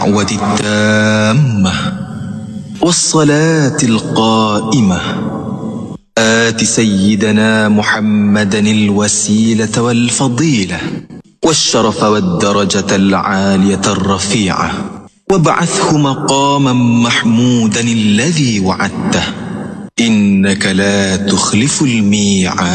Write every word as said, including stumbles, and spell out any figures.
الدعوة التامة والصلاة القائمة آت سيدنا محمدا الوسيلة والفضيلة والشرف والدرجة العالية الرفيعة وابعثه مقاما محمودا الذي وعدته إنك لا تخلف الميعاد.